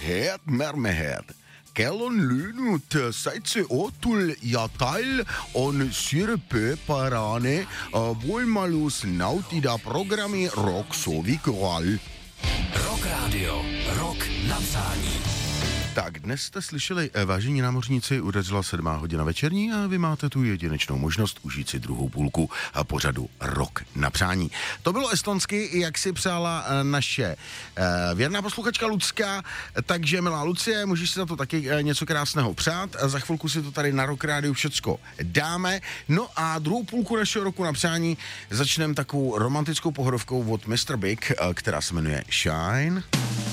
Herd mermehed. Kellon lynut seitse otul ja tal on sirpe parane volmalus nautida programy Rock Sovikral. Rock Radio, rok na přání. Tak, dnes jste slyšeli, vážení námořníci, udeřila 7 hodina večerní a vy máte tu jedinečnou možnost užít si druhou půlku pořadu Rok na přání. To bylo estonsky, jak si přála naše věrná posluchačka Lucka, takže milá Lucie, můžeš si za to taky něco krásného přát. Za chvilku si to tady na Rock Rádiu všecko dáme. No a druhou půlku našeho roku na přání začneme takovou romantickou pohodovkou od Mr. Big, která se jmenuje Shine.